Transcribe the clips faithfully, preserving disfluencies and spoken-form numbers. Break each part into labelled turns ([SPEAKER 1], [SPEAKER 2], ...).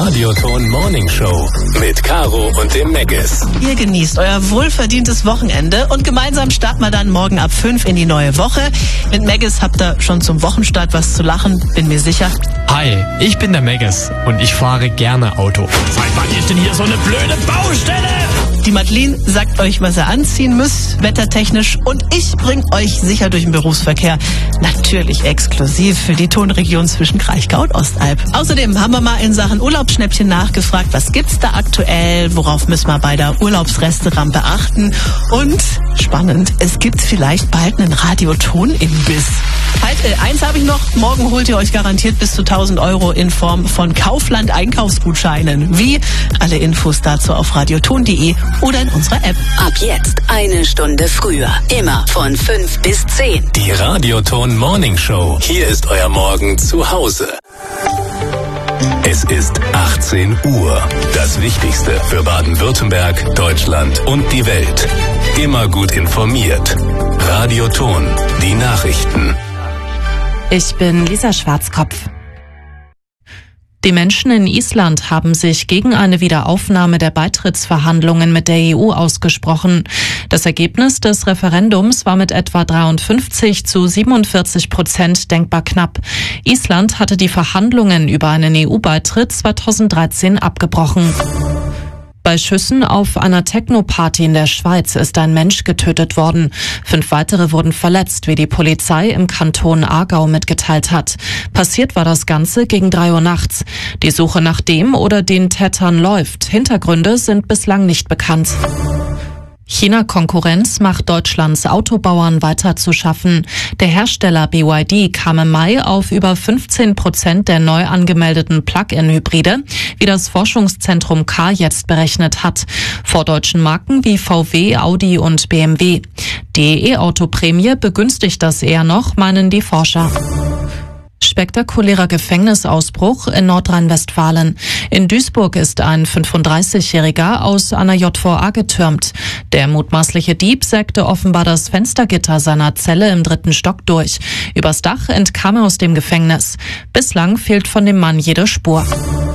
[SPEAKER 1] Radioton Morning Show mit Caro und dem Meggis.
[SPEAKER 2] Ihr genießt euer wohlverdientes Wochenende und gemeinsam starten wir dann morgen ab fünf in die neue Woche. Mit Meggis habt ihr schon zum Wochenstart was zu lachen, bin mir sicher.
[SPEAKER 3] Hi, ich bin der Meggis und ich fahre gerne Auto. Seit wann ist denn hier so eine blöde Baustelle?
[SPEAKER 2] Die Madeline sagt euch, was ihr anziehen müsst, wettertechnisch, und ich bring euch sicher durch den Berufsverkehr. Natürlich exklusiv für die Tonregion zwischen Kraichgau und Ostalb. Außerdem haben wir mal in Sachen Urlaubsschnäppchen nachgefragt, was gibt's da aktuell, worauf müssen wir bei der Urlaubsrestaurant beachten, und spannend, es gibt vielleicht bald einen Radioton-Imbiss. Halt, äh, eins habe ich noch, morgen holt ihr euch garantiert bis zu tausend Euro in Form von Kaufland-Einkaufsgutscheinen. Wie? Alle Infos dazu auf radioton punkt de oder in unserer App.
[SPEAKER 4] Ab jetzt eine Stunde früher. Immer von fünf bis zehn.
[SPEAKER 1] Die Radioton Morning Show. Hier ist euer Morgen zu Hause. Es ist achtzehn Uhr. Das Wichtigste für Baden-Württemberg, Deutschland und die Welt. Immer gut informiert. Radioton. Die Nachrichten.
[SPEAKER 5] Ich bin Lisa Schwarzkopf. Die Menschen in Island haben sich gegen eine Wiederaufnahme der Beitrittsverhandlungen mit der E U ausgesprochen. Das Ergebnis des Referendums war mit etwa dreiundfünfzig zu siebenundvierzig Prozent denkbar knapp. Island hatte die Verhandlungen über einen E U-Beitritt zweitausenddreizehn abgebrochen. Bei Schüssen auf einer Techno-Party in der Schweiz ist ein Mensch getötet worden. Fünf weitere wurden verletzt, wie die Polizei im Kanton Aargau mitgeteilt hat. Passiert war das Ganze gegen drei Uhr nachts. Die Suche nach dem oder den Tätern läuft. Hintergründe sind bislang nicht bekannt. China-Konkurrenz macht Deutschlands Autobauern weiter zu schaffen. Der Hersteller B Y D kam im Mai auf über fünfzehn Prozent der neu angemeldeten Plug-in-Hybride, wie das Forschungszentrum K jetzt berechnet hat, vor deutschen Marken wie V W, Audi und B M W. Die E-Auto-Prämie begünstigt das eher noch, meinen die Forscher. Spektakulärer Gefängnisausbruch in Nordrhein-Westfalen. In Duisburg ist ein fünfunddreißigjähriger aus einer J V A getürmt. Der mutmaßliche Dieb sägte offenbar das Fenstergitter seiner Zelle im dritten Stock durch. Übers Dach entkam er aus dem Gefängnis. Bislang fehlt von dem Mann jede Spur.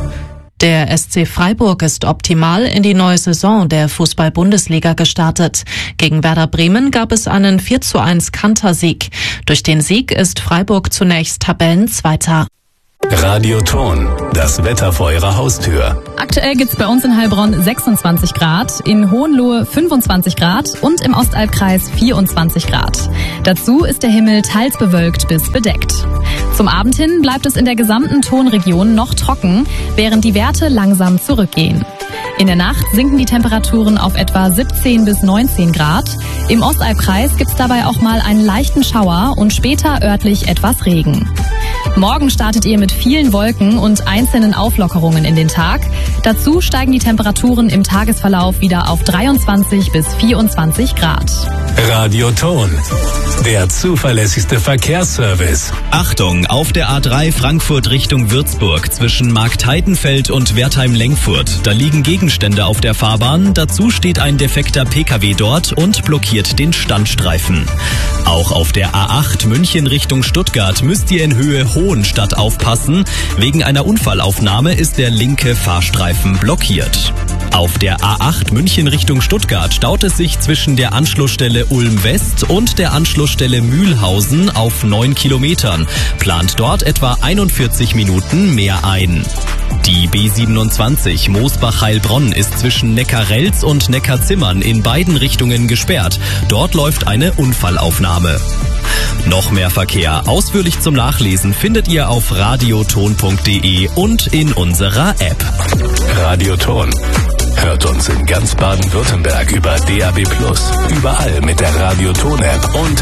[SPEAKER 5] Der S C Freiburg ist optimal in die neue Saison der Fußball-Bundesliga gestartet. Gegen Werder Bremen gab es einen vier zu eins Kantersieg. Durch den Sieg ist Freiburg zunächst Tabellenzweiter.
[SPEAKER 1] Radioton. Das Wetter vor eurer Haustür.
[SPEAKER 6] Aktuell gibt's bei uns in Heilbronn sechsundzwanzig Grad, in Hohenlohe fünfundzwanzig Grad und im Ostalbkreis vierundzwanzig Grad. Dazu ist der Himmel teils bewölkt bis bedeckt. Zum Abend hin bleibt es in der gesamten Tonregion noch trocken, während die Werte langsam zurückgehen. In der Nacht sinken die Temperaturen auf etwa siebzehn bis neunzehn Grad. Im Ostalbkreis gibt's dabei auch mal einen leichten Schauer und später örtlich etwas Regen. Morgen startet ihr mit vielen Wolken und einzelnen Auflockerungen in den Tag. Dazu steigen die Temperaturen im Tagesverlauf wieder auf dreiundzwanzig bis vierundzwanzig Grad.
[SPEAKER 1] Radioton. Der zuverlässigste Verkehrsservice.
[SPEAKER 7] Achtung, auf der A drei Frankfurt Richtung Würzburg zwischen Marktheidenfeld und Wertheim-Lengfurt. Da liegen Gegenstände auf der Fahrbahn. Dazu steht ein defekter P K W dort und blockiert den Standstreifen. Auch auf der A acht München Richtung Stuttgart müsst ihr in Höhe Hohenstadt aufpassen. Wegen einer Unfallaufnahme ist der linke Fahrstreifen blockiert. Auf der A acht München Richtung Stuttgart staut es sich zwischen der Anschlussstelle Ulm West und der Anschlussstelle Mühlhausen auf neun Kilometern. Plant dort etwa einundvierzig Minuten mehr ein. Die B siebenundzwanzig Moosbach-Heilbronn ist zwischen Neckarelz und Neckarzimmern in beiden Richtungen gesperrt. Dort läuft eine Unfallaufnahme. Noch mehr Verkehr ausführlich zum Nachlesen findet ihr auf radioton punkt de und in unserer App.
[SPEAKER 1] Radioton. Hört uns in ganz Baden-Württemberg über D A B plus, überall mit der Radioton-App und